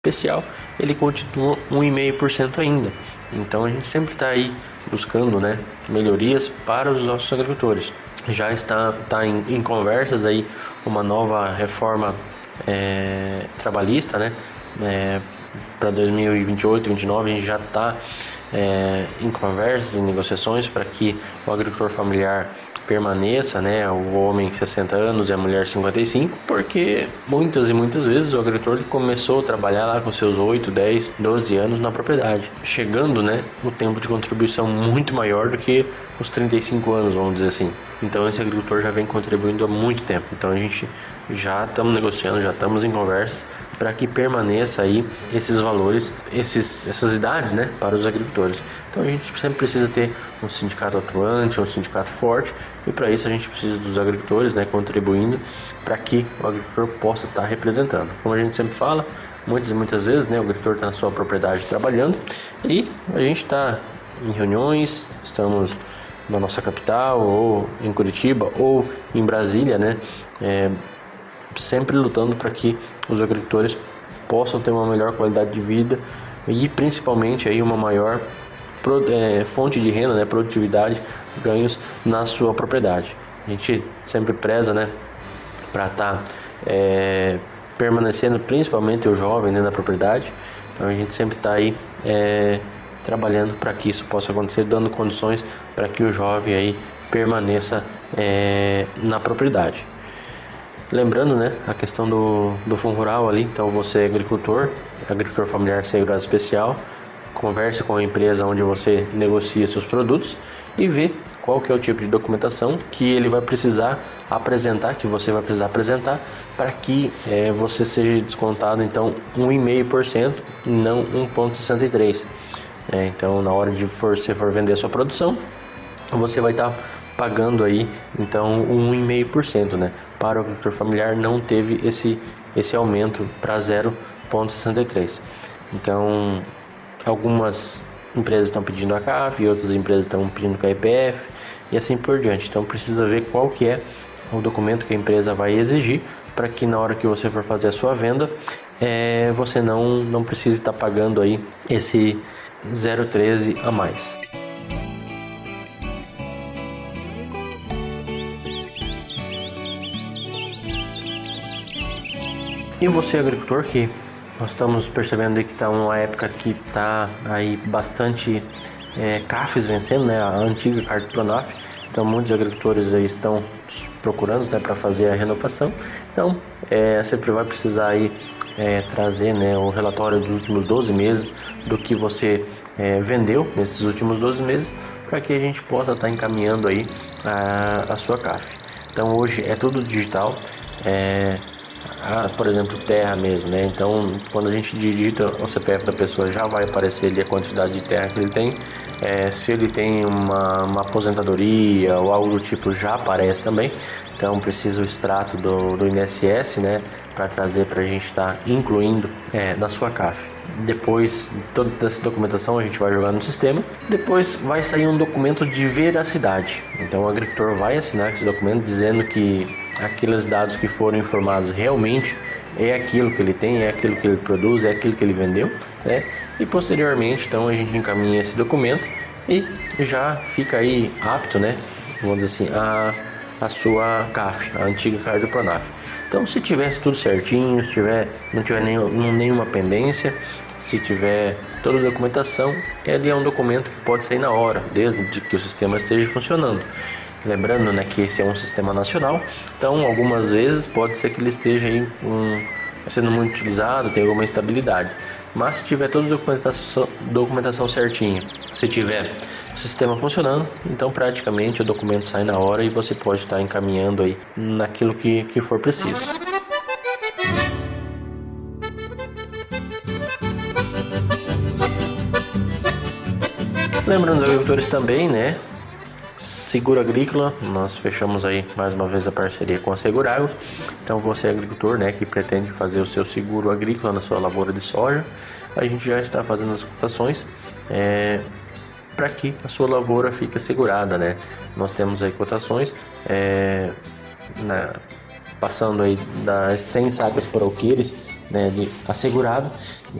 especial, ele continua 1,5% ainda. Então a gente sempre está aí buscando, né, melhorias para os nossos agricultores. Já está em conversas aí uma nova reforma trabalhista, né, para 2028, 2029. A gente já está em conversas, em negociações para que o agricultor familiar permaneça, né, o homem 60 anos e a mulher 55, porque muitas e muitas vezes o agricultor ele começou a trabalhar lá com seus 8, 10, 12 anos na propriedade, chegando, né, o tempo de contribuição muito maior do que os 35 anos, vamos dizer assim. Então esse agricultor já vem contribuindo há muito tempo. Então a gente já estamos negociando, já estamos em conversas para que permaneça aí esses valores, essas idades, né, para os agricultores. Então a gente sempre precisa ter um sindicato atuante, um sindicato forte, e para isso a gente precisa dos agricultores, né, contribuindo para que o agricultor possa estar representando. Como a gente sempre fala, muitas e muitas vezes, né, o agricultor está na sua propriedade trabalhando e a gente está em reuniões, estamos na nossa capital, ou em Curitiba, ou em Brasília, né, sempre lutando para que os agricultores possam ter uma melhor qualidade de vida e principalmente aí uma maior fonte de renda, né, produtividade, ganhos na sua propriedade. A gente sempre preza, né, para estar permanecendo, principalmente o jovem, né, na propriedade. Então a gente sempre está aí trabalhando para que isso possa acontecer, dando condições para que o jovem aí permaneça na propriedade. Lembrando, né, a questão do Fundo Rural ali. Então você é agricultor familiar segurado especial, converse com a empresa onde você negocia seus produtos e vê qual que é o tipo de documentação que ele vai precisar apresentar, que você vai precisar apresentar para que você seja descontado então 1,5% e não 1,63%. Então na hora de você for vender a sua produção, você vai estar pagando aí então 1,5%, né? Para o agricultor familiar não teve esse aumento para 0,63%. Então algumas empresas estão pedindo a CAF e outras empresas estão pedindo com a EPF e assim por diante. Então precisa ver qual que é o documento que a empresa vai exigir para que na hora que você for fazer a sua venda você não precise estar pagando aí esse 0,13 a mais. E você, agricultor, que nós estamos percebendo aí que está uma época que está aí bastante CAFs vencendo, né, a antiga carta do Pronaf. Então muitos agricultores aí estão procurando, né, para fazer a renovação. Então sempre vai precisar aí trazer, né, o relatório dos últimos 12 meses do que você vendeu nesses últimos 12 meses para que a gente possa estar encaminhando aí a sua CAF. Então hoje é tudo digital. Por exemplo, terra mesmo, né? Então, quando a gente digita o CPF da pessoa, já vai aparecer ali a quantidade de terra que ele tem. Se ele tem uma aposentadoria ou algo do tipo, já aparece também. Então, precisa o extrato do INSS, né? Para trazer para a gente estar incluindo na sua CAF. Depois, toda essa documentação a gente vai jogar no sistema. Depois vai sair um documento de veracidade. Então, o agricultor vai assinar esse documento dizendo que aqueles dados que foram informados realmente é aquilo que ele tem, é aquilo que ele produz, é aquilo que ele vendeu, né? E posteriormente, então, a gente encaminha esse documento e já fica aí apto, né? Vamos dizer assim, a sua CAF, a antiga carta do Pronaf. Então, se tivesse tudo certinho, não tiver nenhuma pendência, se tiver toda a documentação, ele é um documento que pode sair na hora, desde que o sistema esteja funcionando. Lembrando, né, que esse é um sistema nacional, então algumas vezes pode ser que ele esteja aí, sendo muito utilizado, tem alguma instabilidade. Mas se tiver toda a documentação certinha, se tiver o sistema funcionando, então praticamente o documento sai na hora e você pode estar encaminhando aí naquilo que for preciso. Lembrando os agricultores também, né? Seguro Agrícola, nós fechamos aí mais uma vez a parceria com a Segurago. Então você agricultor, né, que pretende fazer o seu seguro agrícola na sua lavoura de soja, a gente já está fazendo as cotações para que a sua lavoura fique assegurada, né? Nós temos aí cotações passando aí das 100 sacas por alqueires né, de assegurado.